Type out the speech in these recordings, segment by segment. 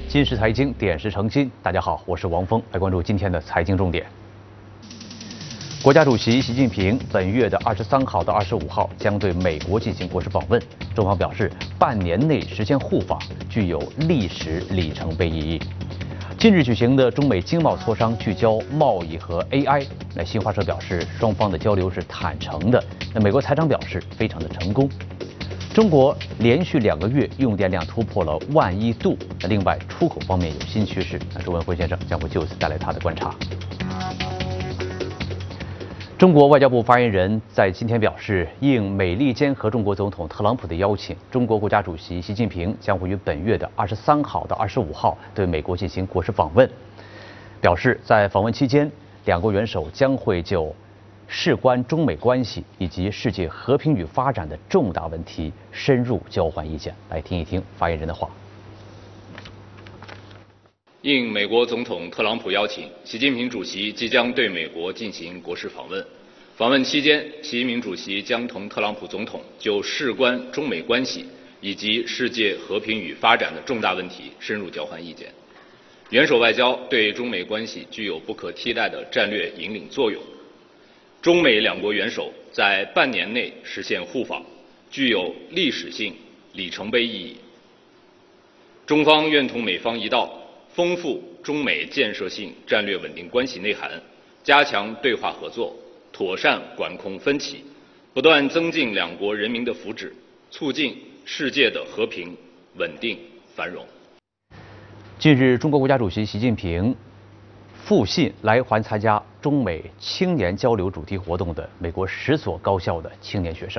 今时财经，点石成金。大家好，我是王峰，来关注今天的财经重点。国家主席习近平本月的23号到25号将对美国进行国事访问。中方表示，半年内实现互访，具有历史里程碑意义。近日举行的中美经贸磋商聚焦贸易和 AI。那新华社表示，双方的交流是坦诚的。那美国财长表示，非常的成功。中国连续2个月用电量突破了10000亿度。另外，出口方面有新趋势。那周文辉先生将会就此带来他的观察。中国外交部发言人在今天表示，应美利坚合众国总统特朗普的邀请，中国国家主席习近平将会于本月的23号到25号对美国进行国事访问。表示在访问期间，两国元首将会就事关中美关系以及世界和平与发展的重大问题深入交换意见。来听一听发言人的话。 应美国总统特朗普邀请，习近平主席即将对美国进行国事访问。访问期间，习近平主席将同特朗普总统就事关中美关系以及世界和平与发展的重大问题深入交换意见。元首外交对中美关系具有不可替代的战略引领作用。中美两国元首在半年内实现互访，具有历史性里程碑意义。中方愿同美方一道，丰富中美建设性战略稳定关系内涵，加强对话合作，妥善管控分歧，不断增进两国人民的福祉，促进世界的和平、稳定、繁荣。 近日，中国国家主席习近平复信来还参加中美青年交流主题活动的美国10所高校的青年学生。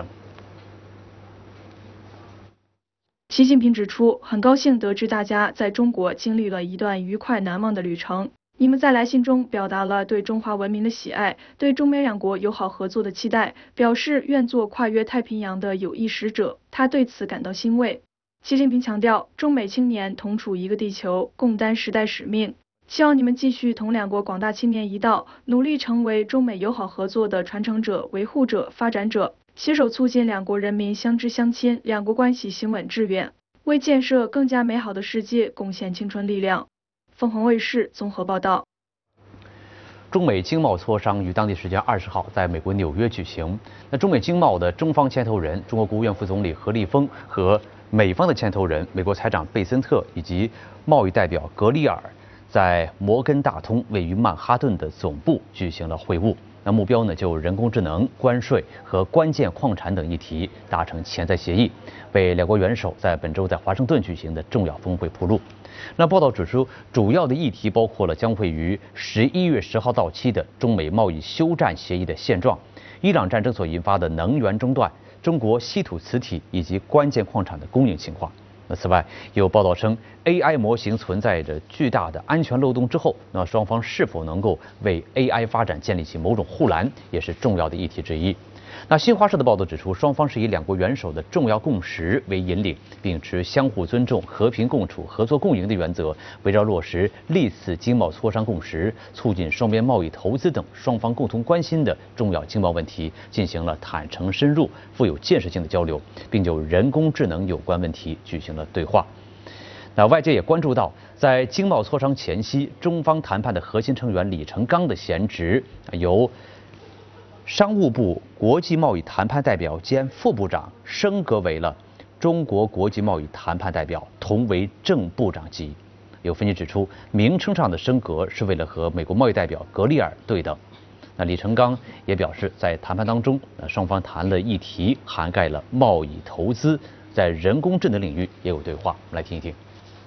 习近平指出，很高兴得知大家在中国经历了一段愉快难忘的旅程。你们在来信中表达了对中华文明的喜爱，对中美两国友好合作的期待，表示愿做跨越太平洋的友谊使者。他对此感到欣慰。习近平强调，中美青年同处一个地球，共担时代使命。希望你们继续同两国广大青年一道，努力成为中美友好合作的传承者、维护者、发展者，携手促进两国人民相知相亲，两国关系行稳致远，为建设更加美好的世界贡献青春力量。凤凰卫视综合报道。 中美经贸磋商于当地时间20号在美国纽约举行。那中美经贸的中方牵头人，中国国务院副总理何立峰和美方的牵头人，美国财长贝森特以及贸易代表格里尔，在摩根大通位于曼哈顿的总部举行了会晤。那目标呢，就人工智能、关税和关键矿产等议题达成潜在协议，为两国元首在本周在华盛顿举行的重要峰会铺路。那报道指出，主要的议题包括了将会于11月10号到期的中美贸易休战协议的现状、伊朗战争所引发的能源中断、中国稀土磁体以及关键矿产的供应情况。那此外，有报道称 ，AI 模型存在着巨大的安全漏洞之后，那双方是否能够为 AI 发展建立起某种护栏，也是重要的议题之一。那新华社的报道指出，双方是以两国元首的重要共识为引领，并持相互尊重、和平共处、合作共赢的原则，围绕落实历次经贸磋商共识、促进双边贸易投资等双方共同关心的重要经贸问题，进行了坦诚、深入、富有建设性的交流，并就人工智能有关问题举行了对话。那外界也关注到，在经贸磋商前夕，中方谈判的核心成员李成钢的闲职由商务部国际贸易谈判代表兼副部长升格为了中国国际贸易谈判代表，同为正部长级。有分析指出，名称上的升格是为了和美国贸易代表格里尔对等。那李成钢也表示，在谈判当中，双方谈了议题涵盖了贸易、投资，在人工智能领域也有对话。我们来听一听。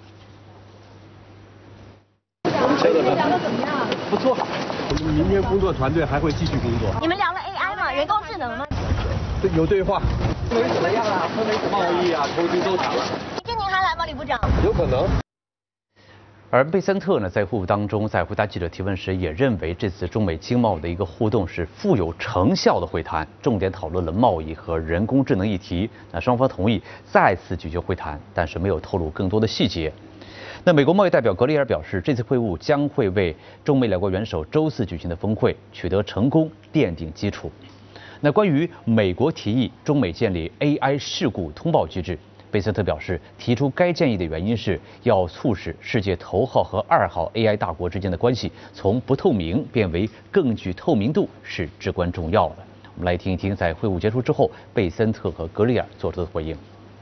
聊得怎么样？不错，我们明天工作团队还会继续工作。 你们聊了 AI 吗？人工智能吗？ 有对话。氛围怎么样啊？氛围贸易啊，投资都谈了。 明天您还来吗，李部长？ 有可能。 而贝森特呢，在会晤当中，在回答记者提问时，也认为这次中美经贸的一个互动是富有成效的会谈，重点讨论了贸易和人工智能议题。那双方同意再次举行会谈，但是没有透露更多的细节。那美国贸易代表格里尔表示，这次会晤将会为中美两国元首周四举行的峰会取得成功奠定基础。那关于美国提议中美建立 AI 事故通报机制， 贝森特表示，提出该建议的原因是要促使世界头号和2号 AI 大国之间的关系从不透明变为更具透明度是至关重要的。我们来听一听，在会晤结束之后，贝森特和格里尔做出的回应。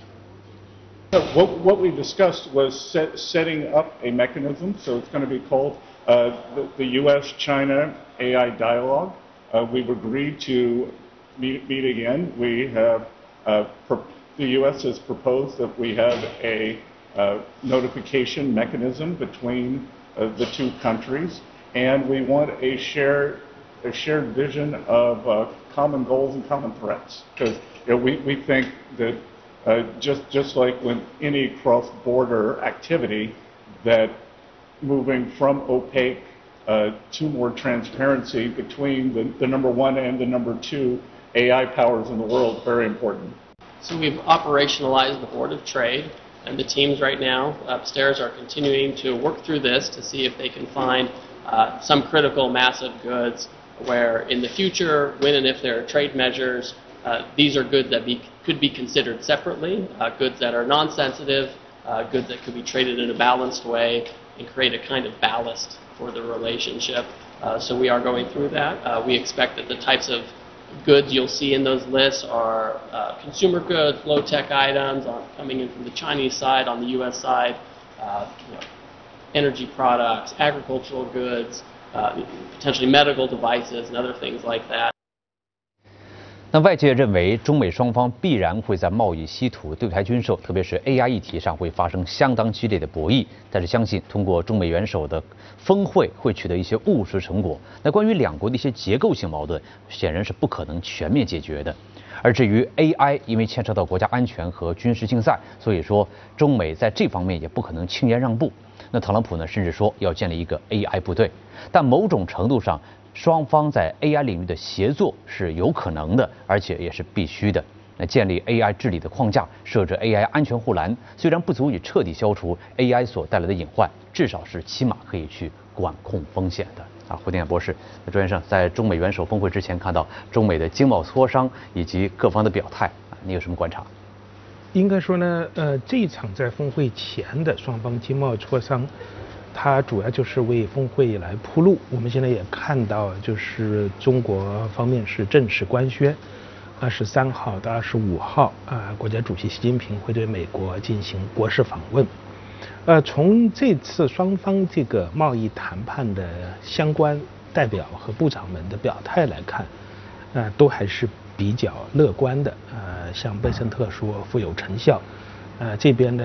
What we discussed was setting up a mechanism, so it's going to be called the U.S.-China AI Dialogue. We've agreed to meet again. We have the U.S. has proposed that we have a notification mechanism between the two countries, and we want a shared vision of common goals and common threats. Because we think that just like when any cross-border activity, that moving from opaque to more transparency between the number one and the number two AI powers in the world, very important. So we've operationalized the Board of Trade, and the teams right now upstairs are continuing to work through this to see if they can find some critical mass of goods where in the future, when and if there are trade measures, these are goods that could be considered separately, goods that are non-sensitive, goods that could be traded in a balanced way and create a kind of ballast for the relationship. So we are going through that. We expect that the types of goods you'll see in those lists are consumer goods, low-tech items coming in from the Chinese side, on the U.S. side, energy products, agricultural goods, potentially medical devices and other things like that. 那外界认为，中美双方必然会在贸易、稀土、对台军售，特别是 AI 议题上会发生相当激烈的博弈。但是相信通过中美元首的峰会会取得一些务实成果。那关于两国的一些结构性矛盾，显然是不可能全面解决的。而至于 AI， 因为牵扯到国家安全和军事竞赛，所以说中美在这方面也不可能轻言让步。那特朗普呢，甚至说要建立一个 AI 部队，但某种程度上，双方在 AI 领域的协作是有可能的，而且也是必须的。那建立 AI 治理的框架，设置 AI 安全护栏，虽然不足以彻底消除 AI 所带来的隐患，至少是起码可以去管控风险的。胡定海博士，那朱先生在中美元首峰会之前看到中美的经贸磋商以及各方的表态，你有什么观察？ 应该说呢，这一场在峰会前的双方经贸磋商，它主要就是为峰会来铺路。我们现在也看到，就是中国方面是正式官宣，23号到25号国家主席习近平会对美国进行国事访问。从这次双方这个贸易谈判的相关代表和部长们的表态来看，都还是比较乐观的。像贝森特说富有成效，这边呢